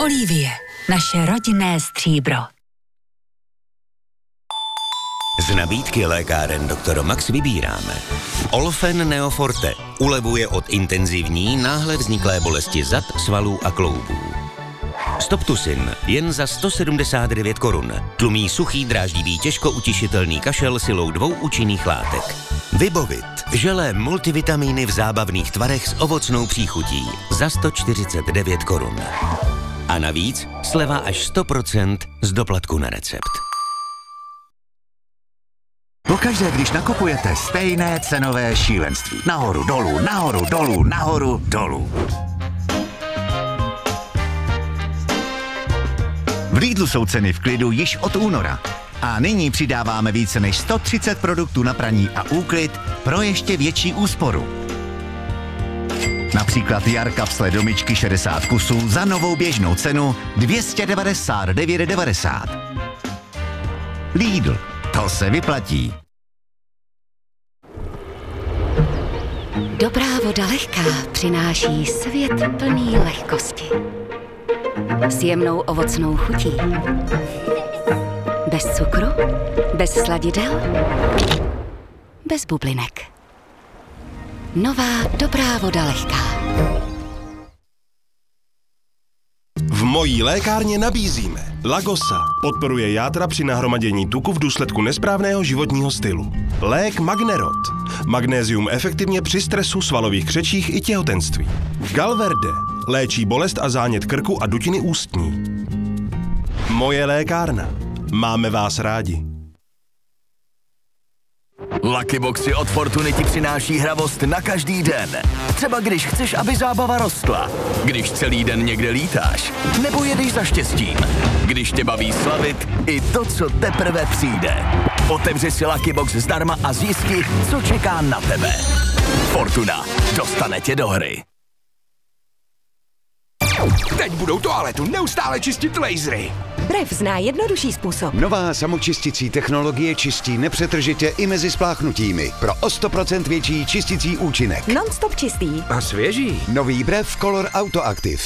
Olivie, naše rodinné stříbro. Z nabídky lékáren Dr. Max vybíráme. Olfen Neoforte ulevuje od intenzivní, náhle vzniklé bolesti zad, svalů a kloubů. Stoptusin jen za 179 korun. Tlumí suchý, dráždivý, těžko utišitelný kašel silou 2 účinných látek. Vybovit. Želé multivitamíny v zábavných tvarech s ovocnou příchutí za 149 korun. A navíc sleva až 100% z doplatku na recept. Pokaždé, když nakupujete, stejné cenové šílenství. Nahoru, dolů, nahoru, dolů, nahoru, dolů. V Lidlu jsou ceny v klidu již od února. A nyní přidáváme více než 130 produktů na praní a úklid pro ještě větší úsporu. Například jarka v sledomičky 60 kusů za novou běžnou cenu 299,90. Lidl, to se vyplatí. Dobrá voda lehká přináší svět plný lehkosti. S jemnou ovocnou chutí. Bez cukru, bez sladidel, bez bublinek. Nová dobrá voda lehká. V mojí lékárně nabízíme Lagosa. Podporuje játra při nahromadění tuku v důsledku nesprávného životního stylu. Lék Magnerot. Magnézium efektivně při stresu, svalových křečích i těhotenství. Galverde. Léčí bolest a zánět krku a dutiny ústní. Moje lékárna. Máme vás rádi. Lucky Boxy od Fortuny ti přináší hravost na každý den. Třeba když chceš, aby zábava rostla. Když celý den někde lítáš. Nebo jedeš za štěstím. Když tě baví slavit i to, co teprve přijde. Otevři si Lucky Box zdarma a zjisti, co čeká na tebe. Fortuna dostane tě do hry. Teď budou toaletu neustále čistit lasery. Bref zná jednodušší způsob. Nová samočisticí technologie čistí nepřetržitě i mezi spláchnutími. Pro o 100% větší čisticí účinek. Non-stop čistý. A svěží. Nový Bref Color Autoactive.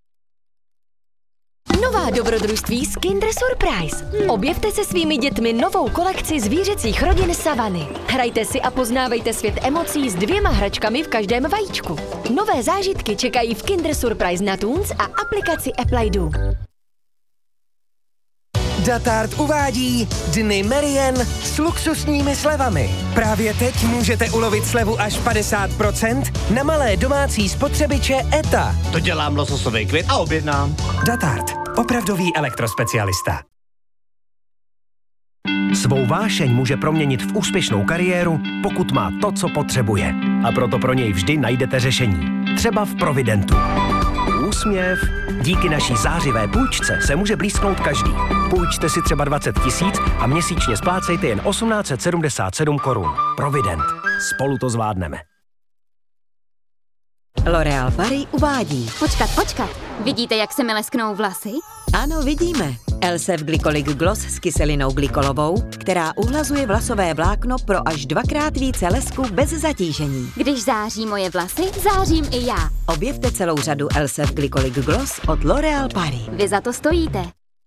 Nová dobrodružství z Kinder Surprise. Objevte se svými dětmi novou kolekci zvířecích rodin Savany. Hrajte si a poznávejte svět emocí s 2 hračkami v každém vajíčku. Nové zážitky čekají v Kinder Surprise na Toons a aplikaci Apple ID. Datart uvádí Dny Merien s luxusními slevami. Právě teď můžete ulovit slevu až 50% na malé domácí spotřebiče ETA. Dodělám lososový kvit a objednám. Datart. Opravdový elektrospecialista. Svou vášeň může proměnit v úspěšnou kariéru, pokud má to, co potřebuje. A proto pro něj vždy najdete řešení. Třeba v Providentu. Úsměv. Díky naší zářivé půjčce se může blízknout každý. Půjčte si třeba 20 000 a měsíčně splácejte jen 1877 korun. Provident. Spolu to zvládneme. L'Oréal Paris uvádí. Počkat. Vidíte, jak se mi lesknou vlasy? Ano, vidíme. Elsef Glycolic Gloss s kyselinou glykolovou, která uhlazuje vlasové vlákno pro až 2x více lesku bez zatížení. Když září moje vlasy, zářím i já. Objevte celou řadu Elsef Glycolic Gloss od L'Oréal Paris. Vy za to stojíte.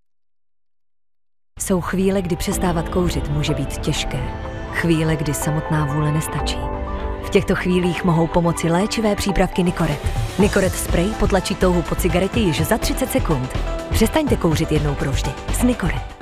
Jsou chvíle, kdy přestávat kouřit může být těžké. Chvíle, kdy samotná vůle nestačí. V těchto chvílích mohou pomoci léčivé přípravky Nicoret. Nicoret spray potlačí touhu po cigaretě již za 30 sekund. Přestaňte kouřit jednou provždy s Nicoret.